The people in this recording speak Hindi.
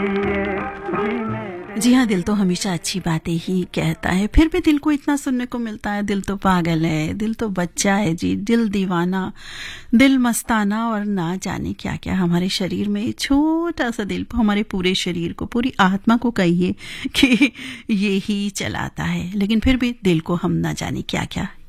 जी हाँ, दिल तो हमेशा अच्छी बातें ही कहता है, फिर भी दिल को इतना सुनने को मिलता है, दिल तो पागल है, दिल तो बच्चा है जी, दिल दीवाना, दिल मस्ताना और ना जाने क्या क्या। हमारे शरीर में छोटा सा दिल हमारे पूरे शरीर को, पूरी आत्मा को कहिए कि ये ही चलाता है, लेकिन फिर भी दिल को हम ना जाने क्या क्या